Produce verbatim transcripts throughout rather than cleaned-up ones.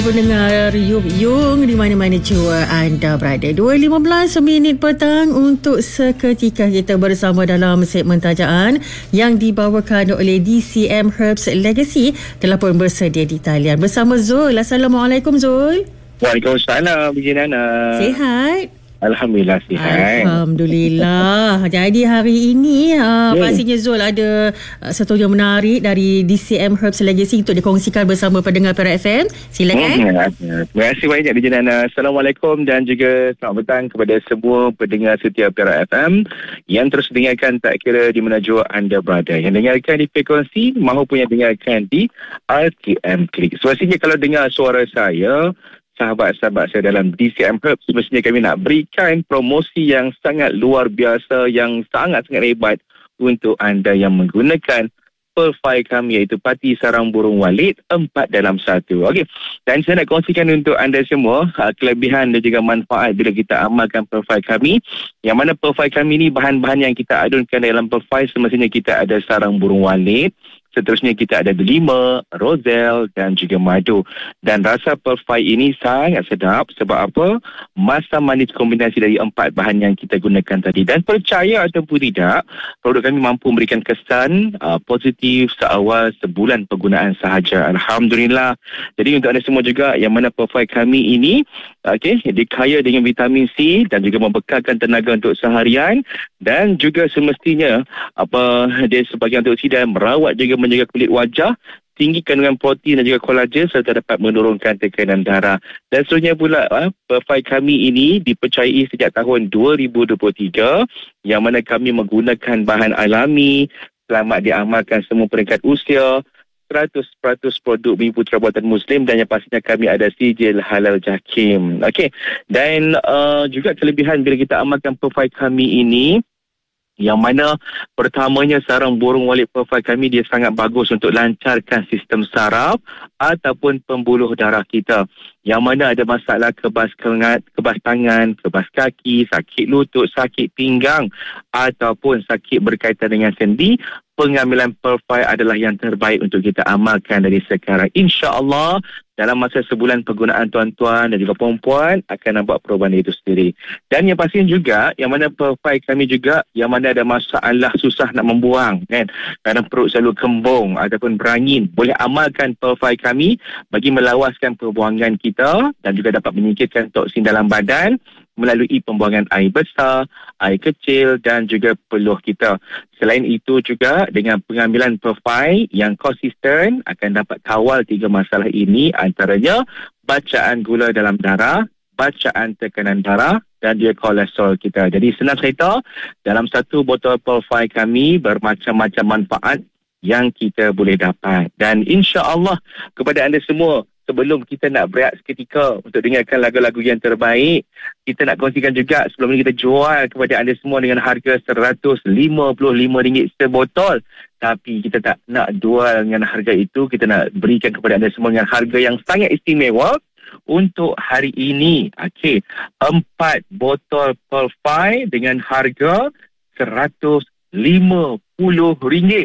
Pendengar Yub Yung di mana-mana jua anda berada. dua lima belas minit petang untuk seketika kita bersama dalam segmen tajaan yang dibawakan oleh D C M Herbs Legacy telah pun bersedia di talian bersama Zul. Assalamualaikum Zul. Waalaikumsalam Biji Nana. Sihat? Alhamdulillah sihat. Alhamdulillah. Jadi hari ini uh, hmm. pastinya Zul ada uh, satu yang menarik dari D C M Herbs Legacy untuk dikongsikan bersama pendengar Perak F M. Silakan. Hmm. Terima kasih banyak Biji Nana. Assalamualaikum dan juga selamat petang kepada semua pendengar setia Perak F M yang terus dengarkan tak kira di mana jua anda berada. Yang dengarkan di frekuensi maupun yang dengarkan di R T M Klik. Semestinya kalau dengar suara saya, sahabat-sahabat saya dalam D C M Herbs, semestinya kami nak berikan promosi yang sangat luar biasa, yang sangat-sangat hebat untuk anda yang menggunakan Perfy kami, iaitu Pati Sarang Burung Walit empat dalam satu. Okey, dan saya nak kongsikan untuk anda semua uh, kelebihan dan juga manfaat bila kita amalkan Perfy kami. Yang mana Perfy kami ni bahan-bahan yang kita adunkan dalam Perfy, semestinya kita ada sarang burung walit. Seterusnya kita ada delima, roselle dan juga madu. Dan rasa Perfy ini sangat sedap. Sebab apa? Masam manis kombinasi dari empat bahan yang kita gunakan tadi. Dan percaya ataupun tidak, produk kami mampu memberikan kesan uh, positif seawal sebulan penggunaan sahaja. Alhamdulillah. Jadi untuk anda semua juga yang mana Perfy kami ini okay, dikaya dengan vitamin C dan juga membekalkan tenaga untuk seharian. Dan juga semestinya apa dia sebagai antioksidan, merawat juga menjaga kulit wajah, tinggi kandungan protein dan juga kolagen serta dapat menurunkan tekanan darah. Dan seterusnya pula, ah, Perfy kami ini dipercayai sejak tahun dua ribu dua puluh tiga, yang mana kami menggunakan bahan alami, selamat diamalkan semua peringkat usia, seratus peratus produk Bumi Putera buatan Muslim, dan yang pastinya kami ada sijil halal JAKIM. Okey. Dan uh, juga kelebihan bila kita amalkan Perfy kami ini, yang mana pertamanya sarang burung walit Perfy kami dia sangat bagus untuk lancarkan sistem saraf ataupun pembuluh darah kita. Yang mana ada masalah kebas kengat, kebas tangan, kebas kaki, sakit lutut, sakit pinggang ataupun sakit berkaitan dengan sendi, pengambilan Perfy adalah yang terbaik untuk kita amalkan dari sekarang. InsyaAllah dalam masa sebulan penggunaan tuan-tuan dan juga perempuan akan nampak perubahan itu sendiri. Dan yang pastinya juga, yang mana Perfy kami juga, yang mana ada masalah susah nak membuang, kan? Kadang perut selalu kembung ataupun berangin, boleh amalkan Perfy kami bagi melawaskan perbuangan kita dan juga dapat menyingkirkan toksin dalam badan melalui pembuangan air besar, air kecil dan juga peluh kita. Selain itu juga dengan pengambilan Perfy yang konsisten akan dapat kawal tiga masalah ini, antaranya bacaan gula dalam darah, bacaan tekanan darah dan dia kolesterol kita. Jadi senang cerita, dalam satu botol Perfy kami bermacam-macam manfaat yang kita boleh dapat. Dan insya-Allah kepada anda semua, sebelum kita nak berehat seketika untuk dengarkan lagu-lagu yang terbaik, kita nak kongsikan juga sebelum ini kita jual kepada anda semua dengan harga seratus lima puluh lima ringgit sebotol. Tapi kita tak nak jual dengan harga itu, kita nak berikan kepada anda semua dengan harga yang sangat istimewa untuk hari ini. Okey, empat botol Perfy dengan harga seratus lima puluh ringgit.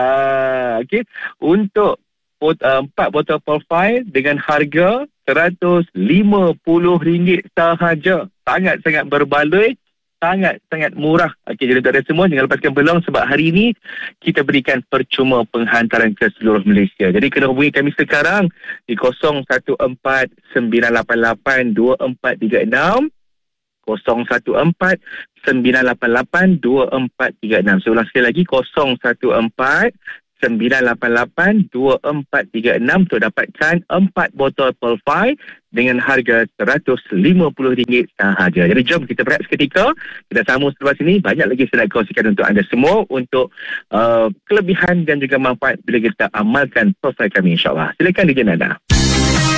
Ah, okey, untuk empat botol Perfy dengan harga seratus lima puluh ringgit sahaja. Sangat-sangat berbaloi, sangat-sangat murah. Okey, jadi untuk anda semua jangan lepaskan peluang, sebab hari ini kita berikan percuma penghantaran ke seluruh Malaysia. Jadi kena hubungi kami sekarang di kosong satu empat sembilan lapan lapan dua empat tiga enam, kosong satu empat sembilan lapan lapan dua empat tiga enam. Saya ulang sekali lagi, kosong satu empat sembilan lapan lapan dua empat tiga enam untuk dapatkan empat botol Perfy dengan harga seratus lima puluh ringgit sahaja. Jadi jom kita berehat seketika, kita sambung selepas ini. Banyak lagi saya nak kongsikan untuk anda semua untuk uh, kelebihan dan juga manfaat bila kita amalkan Perfy kami, insyaAllah. Silakan D J Nana.